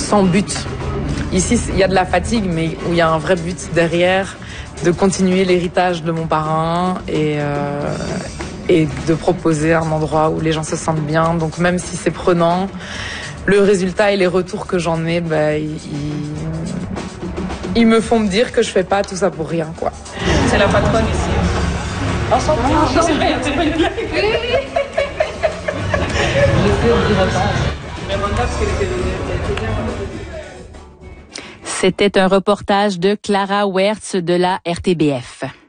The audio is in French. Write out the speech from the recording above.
sans but. Ici, il y a de la fatigue, mais où il y a un vrai but derrière, de continuer l'héritage de mon parrain et de proposer un endroit où les gens se sentent bien. Donc même si c'est prenant, le résultat et les retours que j'en ai, ils me font me dire que je fais pas tout ça pour rien, quoi. C'est la patronne ici. Enchantée. C'est pas une blague. C'était un reportage de Clara Wertz de la RTBF.